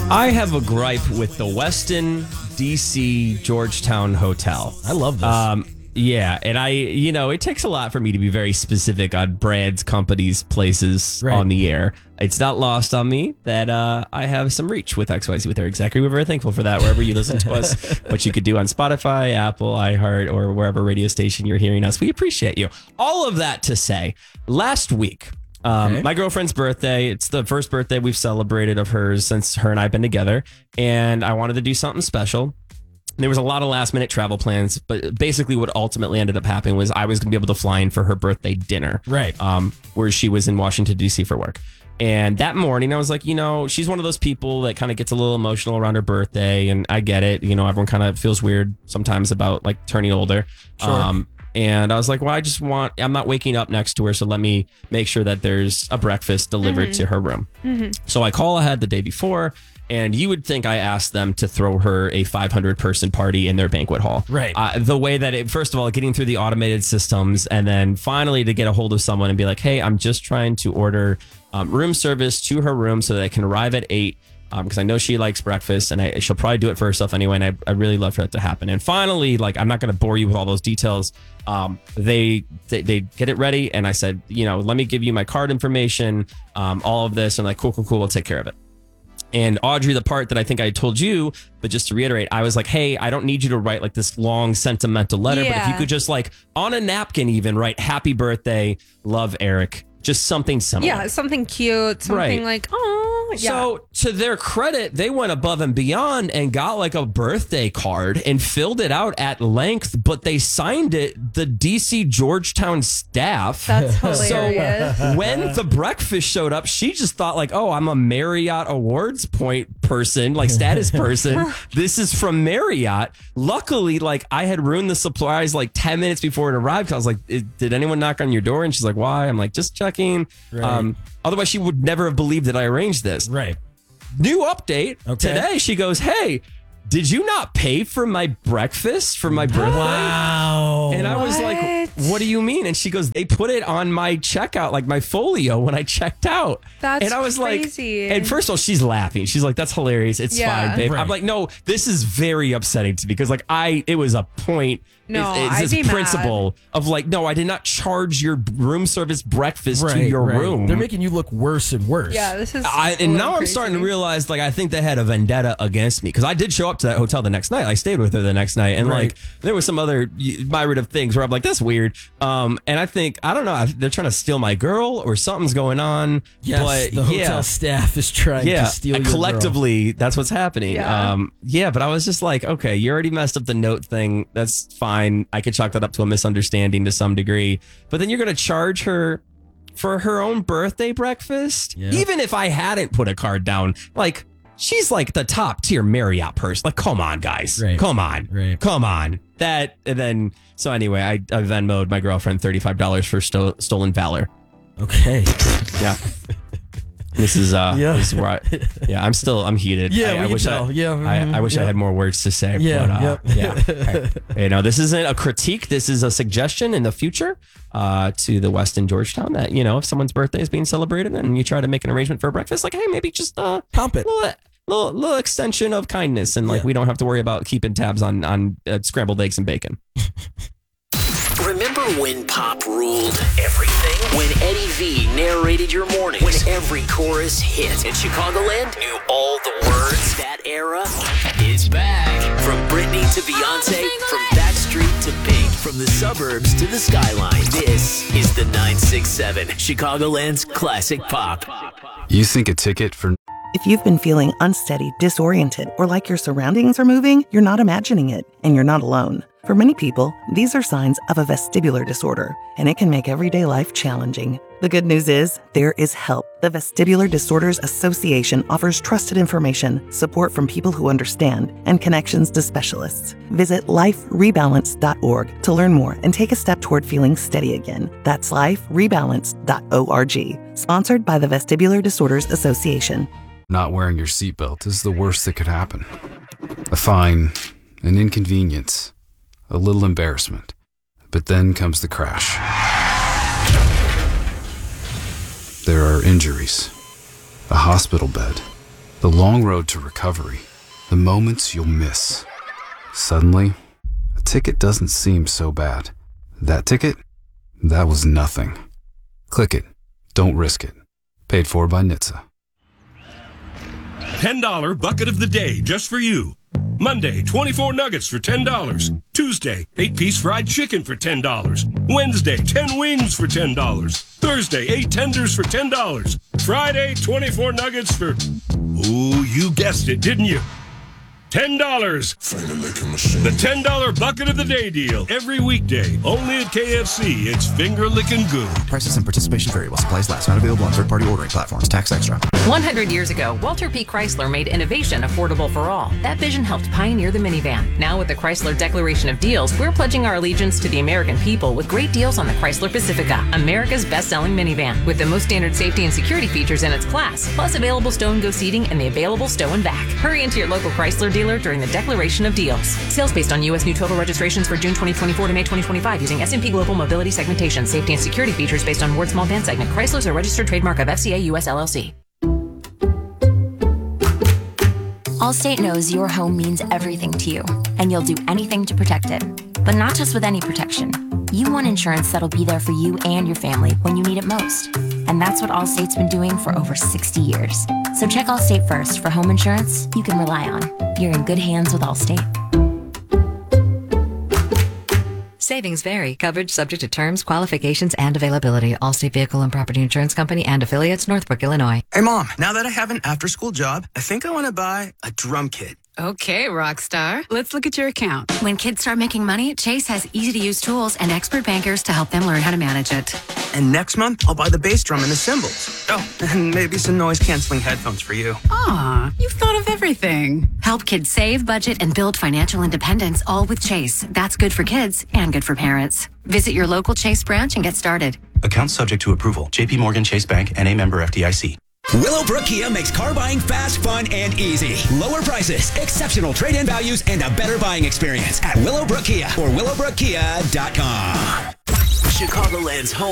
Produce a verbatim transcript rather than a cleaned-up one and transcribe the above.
I have a gripe with the Westin D C Georgetown Hotel. I love this. Um, yeah, and I, you know, it takes a lot for me to be very specific on brands, companies, places Right. on the air. It's not lost on me that uh, I have some reach with X Y Z with Eric Zachary. We're very thankful for that wherever you listen to us, what you could do on Spotify, Apple, iHeart, or wherever radio station you're hearing us. We appreciate you. All of that to say, last week, Um, Okay. my girlfriend's birthday. It's the first birthday we've celebrated of hers since her and I have been together. And I wanted to do something special. There was a lot of last minute travel plans, but basically what ultimately ended up happening was I was going to be able to fly in for her birthday dinner. Right. Um, where she was in Washington, D C for work. And that morning I was like, you know, she's one of those people that kind of gets a little emotional around her birthday. And I get it. You know, everyone kind of feels weird sometimes about like turning older. Sure. Um, And I was like, well, I just want, I'm not waking up next to her. So let me make sure that there's a breakfast delivered Mm-hmm. to her room. Mm-hmm. So I call ahead the day before. And you would think I asked them to throw her a five hundred person party in their banquet hall. Right. Uh, the way that it, first of all, getting through the automated systems and then finally to get a hold of someone and be like, hey, I'm just trying to order um, room service to her room so that I can arrive at eight. Because um, I know she likes breakfast and I, she'll probably do it for herself anyway. And I, I really love for that to happen. And finally, like, I'm not going to bore you with all those details. Um, they, they they get it ready. And I said, you know, let me give you my card information, um, all of this. And like, cool, cool, cool. We'll take care of it. And Audrey, the part that I think I told you, but just to reiterate, I was like, hey, I don't need you to write like this long sentimental letter. But if you Yeah. could just like on a napkin even write happy birthday, love Eric, just something similar. Yeah, something cute, something Right. like, oh, yeah. So to their credit, they went above and beyond and got like a birthday card and filled it out at length, but they signed it the D C Georgetown staff. That's hilarious. So when the breakfast showed up, she just thought like, oh, I'm a Marriott Awards point person, like status person. This is from Marriott. Luckily, like I had ruined the surprise like ten minutes before it arrived. I was like, did anyone knock on your door? And she's like, why? I'm like, just checking. Right. Um, otherwise, she would never have believed that I arranged this. Right. New update. Okay. Today, she goes, hey, did you not pay for my breakfast for my birthday? Wow. And I was like, What? what do you mean? And she goes, they put it on my checkout, like my folio when I checked out. That's and I was crazy. like, and first of all, she's laughing. She's like, that's hilarious. It's Yeah. fine, babe. Right. I'm like, no, this is very upsetting to me because like I, it was a point. No, it's, it's I'd this be mad. principle of like, no, I did not charge your room service breakfast to your right. room. They're making you look worse and worse. Yeah, this is. I, a and little now I'm crazy. starting to realize, like, I think they had a vendetta against me because I did show up to that hotel the next night. I stayed with her the next night, and Right. like, there was some other myriad of things where I'm like, that's weird. Um, and I think I don't know, they're trying to steal my girl or something's going on. Yes, but the hotel yeah, staff is trying yeah, to steal and your girl. collectively, that's what's happening. Yeah. Um, yeah, but I was just like, okay, you already messed up the note thing. That's fine. I could chalk that up to a misunderstanding to some degree. But then you're going to charge her for her own birthday breakfast? Yeah. Even if I hadn't put a card down, like, she's like the top tier Marriott person. Like, come on, guys. Right. Come on. Right. Come on. That, and then, so anyway, I, I Venmo'd my girlfriend thirty-five dollars for sto- stolen valor. Okay. Yeah. This is uh Yeah. this is where I, yeah, I'm still I'm heated. Yeah, I, we I can wish tell. I, Yeah, I, mhm, I wish I yeah. had more words to say. Yeah, but, uh, yep. yeah. Hey, you know, this isn't a critique. This is a suggestion in the future uh, to the Westin Georgetown that, you know, if someone's birthday is being celebrated and you try to make an arrangement for a breakfast, like, hey, maybe just uh, Pump it. little, little little extension of kindness, and like Yeah. we don't have to worry about keeping tabs on on uh, scrambled eggs and bacon. Remember when pop ruled everything? When Eddie V narrated your mornings? When every chorus hit? And Chicagoland knew all the words? That era is back. From Britney to Beyonce, from Backstreet to Pink, from the suburbs to the skyline, this is the nine six seven, Chicagoland's classic pop. You think a ticket for If you've been feeling unsteady, disoriented, or like your surroundings are moving, you're not imagining it, and you're not alone. For many people, these are signs of a vestibular disorder, and it can make everyday life challenging. The good news is, there is help. The Vestibular Disorders Association offers trusted information, support from people who understand, and connections to specialists. Visit life rebalance dot org to learn more and take a step toward feeling steady again. That's life rebalance dot org. Sponsored by the Vestibular Disorders Association. not wearing your seatbelt is the worst that could happen? A fine, an inconvenience, a little embarrassment. But then comes the crash. There are injuries, a hospital bed, The long road to recovery. The moments you'll miss. Suddenly, a ticket doesn't seem so bad. That ticket? That was nothing. Click it. Don't risk it. Paid for by N H T S A. ten dollar bucket of the day just for you. Monday, twenty-four nuggets for ten dollars. Tuesday, eight-piece fried chicken for ten dollars. Wednesday, ten wings for ten dollars. Thursday, eight tenders for ten dollars. Friday, twenty-four nuggets for... Ooh, you guessed it, didn't you? ten dollars. The ten dollar bucket of the day deal. Every weekday. Only at K F C. It's finger licking good. Prices and participation vary while supplies last. Not available on third-party ordering platforms. Tax extra. one hundred years ago, Walter P. Chrysler made innovation affordable for all. That vision helped pioneer the minivan. Now with the Chrysler Declaration of Deals, we're pledging our allegiance to the American people with great deals on the Chrysler Pacifica, America's best-selling minivan, with the most standard safety and security features in its class, plus available stow and go seating and the available stow and back. Hurry into your local Chrysler dealer during the Declaration of Deals. Sales based on U S new total registrations for June twenty twenty-four to May twenty twenty-five using S and P Global Mobility Segmentation. Safety and security features based on Ward Small Van Segment. Chrysler's a registered trademark of F C A U S L L C. Allstate knows your home means everything to you, and you'll do anything to protect it. But not just with any protection. You want insurance that'll be there for you and your family when you need it most. And that's what Allstate's been doing for over sixty years. So check Allstate first for home insurance you can rely on. You're in good hands with Allstate. Savings vary. Coverage subject to terms, qualifications, and availability. Allstate Vehicle and Property Insurance Company and affiliates, Northbrook, Illinois. Hey, Mom, now that I have an after-school job, I think I want to buy a drum kit. Okay, Rockstar. Let's look at your account. When kids start making money, Chase has easy-to-use tools and expert bankers to help them learn how to manage it. And next month, I'll buy the bass drum and the cymbals. Oh, and maybe some noise-canceling headphones for you. Aw, you've thought of everything. Help kids save, budget, and build financial independence, all with Chase. That's good for kids and good for parents. Visit your local Chase branch and get started. Account subject to approval. J P Morgan Chase Bank and a member F D I C. Willowbrook Kia makes car buying fast, fun, and easy. Lower prices, exceptional trade-in values, and a better buying experience at Willowbrook Kia or willowbrook kia dot com. Chicagoland's home